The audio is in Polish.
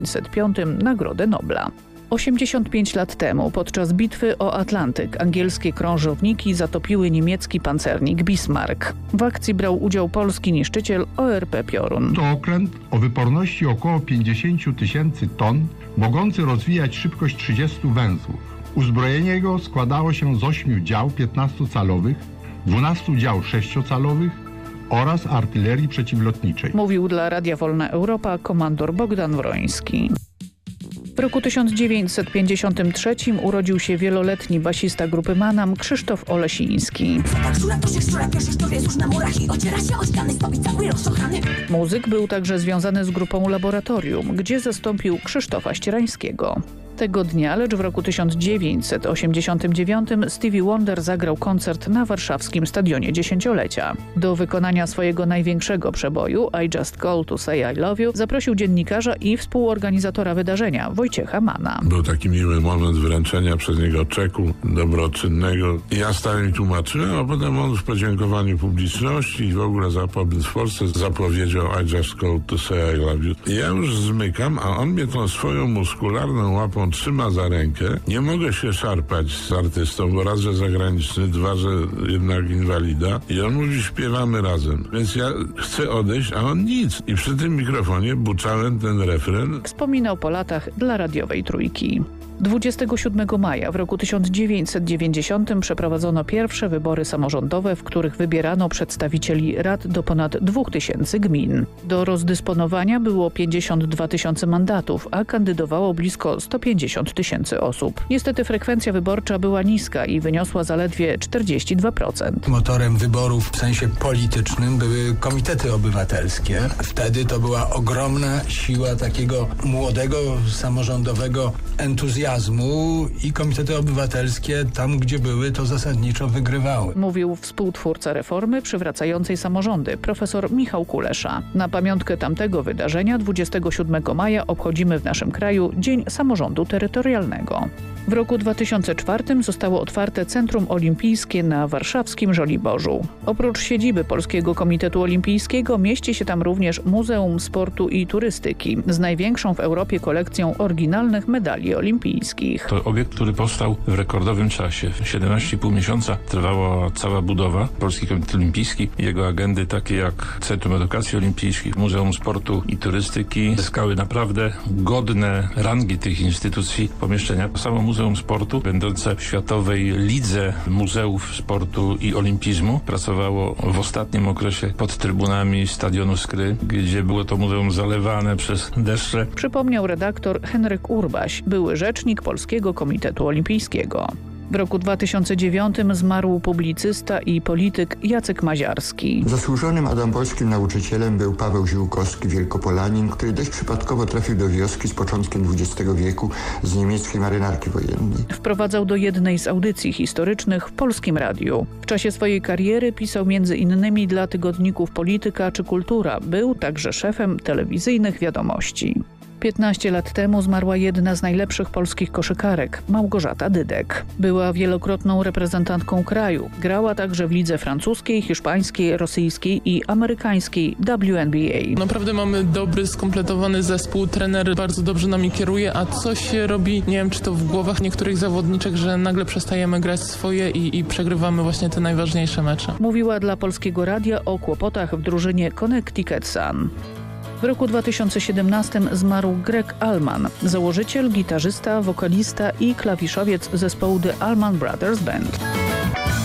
1905 Nagrodę Nobla. 85 lat temu, podczas bitwy o Atlantyk, angielskie krążowniki zatopiły niemiecki pancernik Bismarck. W akcji brał udział polski niszczyciel ORP Piorun. To okręt o wyporności około 50 000 ton, mogący rozwijać szybkość 30 węzłów. Uzbrojenie jego składało się z 8 dział 15-calowych, 12 dział 6-calowych oraz artylerii przeciwlotniczej. Mówił dla Radia Wolna Europa komandor Bogdan Wroński. W roku 1953 urodził się wieloletni basista grupy Manam Krzysztof Olesiński. Muzyk był także związany z grupą Laboratorium, gdzie zastąpił Krzysztofa Ścierańskiego. Tego dnia, lecz w roku 1989 Stevie Wonder zagrał koncert na warszawskim Stadionie Dziesięciolecia. Do wykonania swojego największego przeboju I Just Called to Say I Love You zaprosił dziennikarza i współorganizatora wydarzenia Wojciecha Mana. Był taki miły moment wręczenia przez niego czeku dobroczynnego. Ja stałem i tłumaczyłem, a potem on w podziękowaniu publiczności i w ogóle za pobyt w Polsce zapowiedział I Just Called to Say I Love You. Ja już zmykam, a on mnie tą swoją muskularną łapą trzyma za rękę. Nie mogę się szarpać z artystą, bo raz, że zagraniczny, dwa, że jednak inwalida. I on mówi, śpiewamy razem. Więc ja chcę odejść, a on nic. I przy tym mikrofonie buczałem ten refren. Wspominał po latach dla radiowej Trójki. 27 maja w roku 1990 przeprowadzono pierwsze wybory samorządowe, w których wybierano przedstawicieli rad do ponad 2000 gmin. Do rozdysponowania było 52 000 mandatów, a kandydowało blisko 150 000 osób. Niestety frekwencja wyborcza była niska i wyniosła zaledwie 42%. Motorem wyborów w sensie politycznym były komitety obywatelskie. Wtedy to była ogromna siła takiego młodego, samorządowego entuzjazmu i komitety obywatelskie tam, gdzie były, to zasadniczo wygrywały. Mówił współtwórca reformy przywracającej samorządy, profesor Michał Kulesza. Na pamiątkę tamtego wydarzenia 27 maja obchodzimy w naszym kraju Dzień Samorządu Terytorialnego. W roku 2004 zostało otwarte Centrum Olimpijskie na warszawskim Żoliborzu. Oprócz siedziby Polskiego Komitetu Olimpijskiego mieści się tam również Muzeum Sportu i Turystyki z największą w Europie kolekcją oryginalnych medali olimpijskich. To obiekt, który powstał w rekordowym czasie. 17,5 miesiąca trwała cała budowa. Polski Komitet Olimpijski, jego agendy takie jak Centrum Edukacji Olimpijskiej, Muzeum Sportu i Turystyki zyskały naprawdę godne rangi tych instytucji pomieszczenia. Samo Muzeum Sportu, będące w światowej lidze muzeów sportu i olimpizmu, pracowało w ostatnim okresie pod trybunami stadionu Skry, gdzie było to muzeum zalewane przez deszcze. Przypomniał redaktor Henryk Urbaś, były rzecznik Polskiego Komitetu Olimpijskiego. W roku 2009 zmarł publicysta i polityk Jacek Maziarski. Zasłużonym adamowskim nauczycielem był Paweł Ziółkowski, wielkopolanin, który dość przypadkowo trafił do wioski z początkiem XX wieku z niemieckiej marynarki wojennej. Wprowadzał do jednej z audycji historycznych w Polskim Radiu. W czasie swojej kariery pisał m.in. dla tygodników Polityka czy Kultura. Był także szefem telewizyjnych wiadomości. 15 lat temu zmarła jedna z najlepszych polskich koszykarek, Małgorzata Dydek. Była wielokrotną reprezentantką kraju. Grała także w lidze francuskiej, hiszpańskiej, rosyjskiej i amerykańskiej WNBA. Naprawdę mamy dobry, skompletowany zespół. Trener bardzo dobrze nami kieruje, a coś się robi, nie wiem czy to w głowach niektórych zawodniczek, że nagle przestajemy grać swoje i przegrywamy właśnie te najważniejsze mecze. Mówiła dla Polskiego Radia o kłopotach w drużynie Connecticut Sun. W roku 2017 zmarł Greg Allman, założyciel, gitarzysta, wokalista i klawiszowiec zespołu The Allman Brothers Band.